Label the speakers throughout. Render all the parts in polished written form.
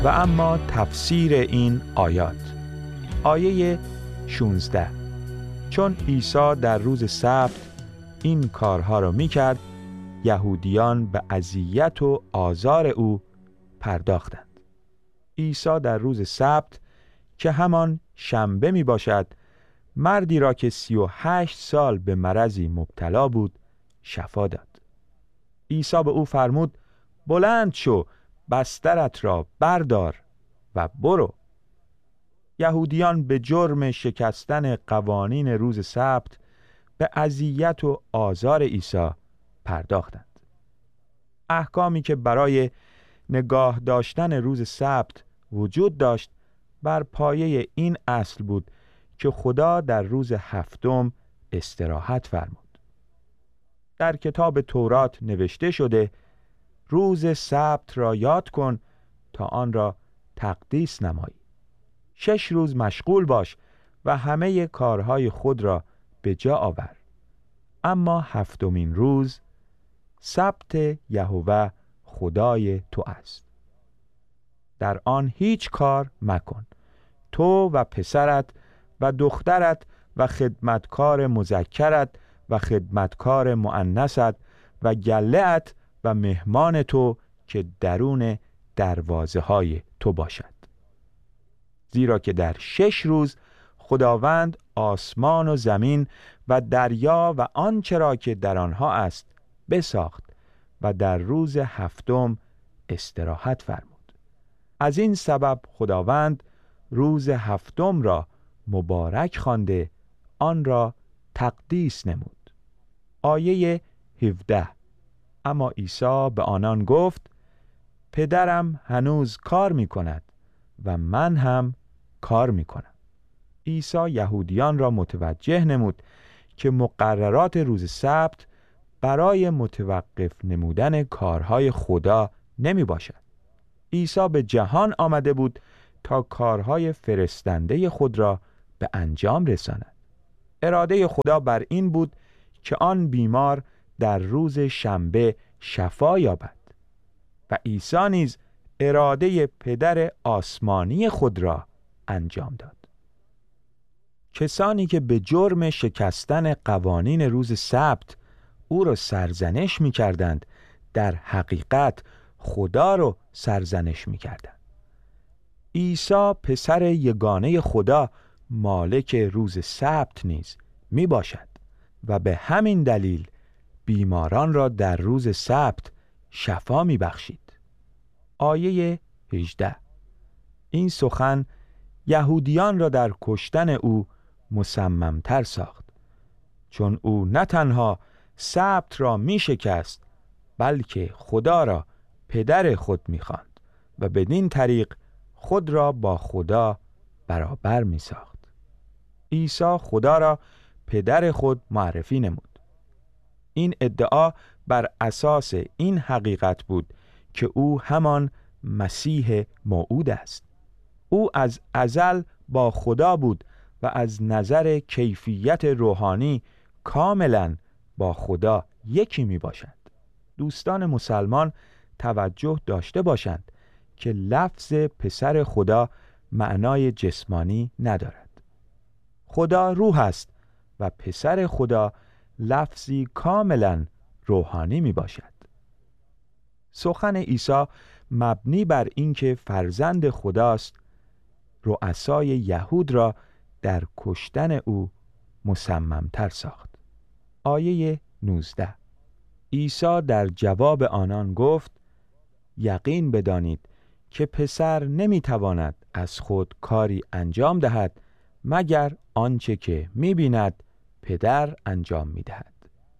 Speaker 1: و اما تفسیر این آیات. آیه 16: چون عیسی در روز سبت این کارها را می‌کرد، یهودیان به اذیت و آزار او پرداختند. عیسی در روز سبت که همان شنبه می باشد، مردی را که 38 سال به مرضی مبتلا بود شفا داد. عیسی به او فرمود: بلند شو، بسترت را بردار و برو. یهودیان به جرم شکستن قوانین روز سبت به اذیت و آزار عیسی پرداختند. احکامی که برای نگاه داشتن روز سبت وجود داشت بر پایه این اصل بود که خدا در روز هفتم استراحت فرمود. در کتاب تورات نوشته شده: روز سبت را یاد کن تا آن را تقدیس نمایی. 6 روز مشغول باش و همه کارهای خود را به جا آور، اما هفتمین روز سبت یهوه خدای تو است. در آن هیچ کار مکن، تو و پسرت و دخترت و خدمتکار مذکرت و خدمتکار مؤنثت و گله‌ات و مهمان تو که درون دروازه های تو باشد. زیرا که در 6 روز خداوند آسمان و زمین و دریا و آنچه را که در آنها است بساخت و در روز هفتم استراحت فرمود. از این سبب خداوند روز هفتم را مبارک خوانده، آن را تقدیس نمود. آیه 17: اما عیسی به آنان گفت: پدرم هنوز کار می کند و من هم کار می کنم. عیسی یهودیان را متوجه نمود که مقررات روز سبت برای متوقف نمودن کارهای خدا نمی باشد. عیسی به جهان آمده بود تا کارهای فرستنده خود را به انجام رساند. اراده خدا بر این بود که آن بیمار در روز شنبه شفا یابد و عیسی نیز اراده پدر آسمانی خود را انجام داد. کسانی که به جرم شکستن قوانین روز سبت او را سرزنش می کردند، در حقیقت خدا را سرزنش می کردند. عیسی پسر یگانه خدا مالک روز سبت نیز می باشد و به همین دلیل بیماران را در روز سبت شفا می بخشید. آیه 18: این سخن یهودیان را در کشتن او مصممتر ساخت، چون او نه تنها سبت را می شکست بلکه خدا را پدر خود می خواند و بدین طریق خود را با خدا برابر می ساخت. عیسی خدا را پدر خود معرفی نمود. این ادعا بر اساس این حقیقت بود که او همان مسیح موعود است. او از ازل با خدا بود و از نظر کیفیت روحانی کاملا با خدا یکی می باشد. دوستان مسلمان توجه داشته باشند که لفظ پسر خدا معنای جسمانی ندارد. خدا روح است و پسر خدا لفظی کاملا روحانی می باشد. سخن عیسی مبنی بر اینکه فرزند خداست، رؤسای یهود را در کشتن او مصممتر ساخت. آیه 19: عیسی در جواب آنان گفت: یقین بدانید که پسر نمیتواند از خود کاری انجام دهد مگر آنچه که میبیند پدر انجام میدهد.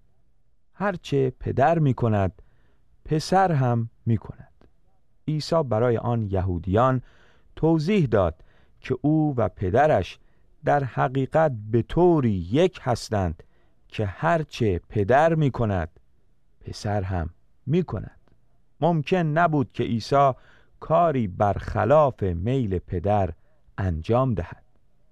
Speaker 1: هرچه پدر میکند پسر هم میکند. عیسی برای آن یهودیان توضیح داد که او و پدرش در حقیقت به طوری یک هستند که هرچه پدر میکند پسر هم میکند. ممکن نبود که عیسی کاری برخلاف میل پدر انجام دهد.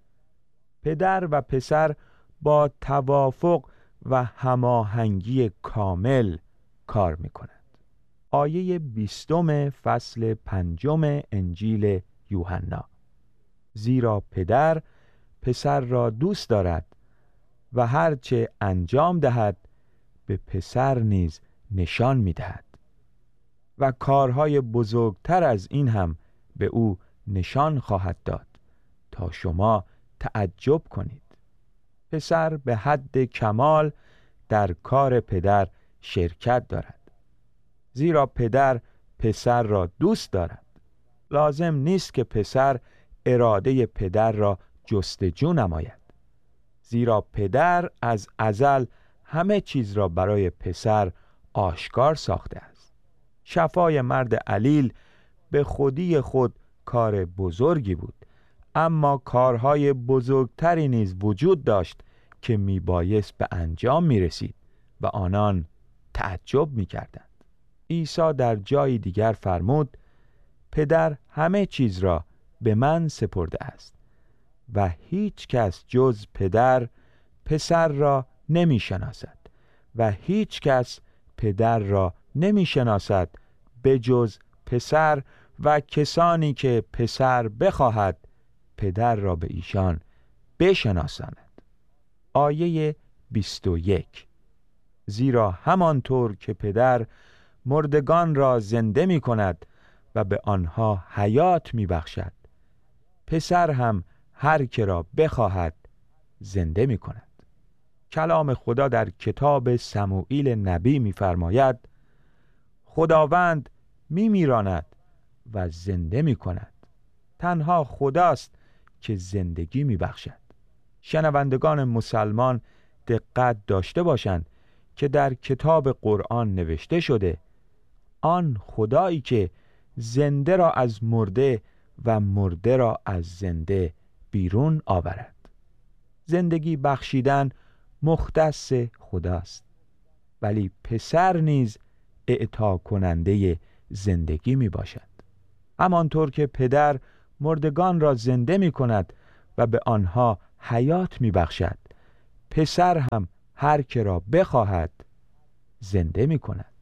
Speaker 1: پدر و پسر با توافق و هماهنگی کامل کار میکنند. آیه 20 فصل 5 انجیل یوحنا. زیرا پدر پسر را دوست دارد و هرچه انجام دهد به پسر نیز نشان می‌دهد و کارهای بزرگتر از این هم به او نشان خواهد داد تا شما تعجب کنید. پسر به حد کمال در کار پدر شرکت دارد، زیرا پدر پسر را دوست دارد. لازم نیست که پسر اراده پدر را جستجو نماید، زیرا پدر از ازل همه چیز را برای پسر آشکار ساخته است. شفای مرد علیل به خودی خود کار بزرگی بود، اما کارهای بزرگتری نیز وجود داشت که میبایست به انجام میرسید و آنان تعجب میکردند. عیسی در جای دیگر فرمود: پدر همه چیز را به من سپرده است و هیچ کس جز پدر پسر را نمی شناسد و هیچ کس پدر را نمی شناسد به جز پسر و کسانی که پسر بخواهد پدر را به ایشان بشناساند. آیه 21: زیرا همانطور که پدر مردگان را زنده می کند و به آنها حیات می بخشد، پسر هم هر که را بخواهد زنده می کند. کلام خدا در کتاب سموئیل نبی می فرماید: خداوند می میراند و زنده می کند. تنها خداست که زندگی می بخشد. شنوندگان مسلمان دقت داشته باشند که در کتاب قرآن نوشته شده: آن خدایی که زنده را از مرده و مرده را از زنده بیرون آورد. زندگی بخشیدن مختص خداست، ولی پسر نیز اعطا کننده زندگی می باشد. همانطور که پدر مردگان را زنده می کند و به آنها حیات می بخشد، پسر هم هر که را بخواهد زنده می کند.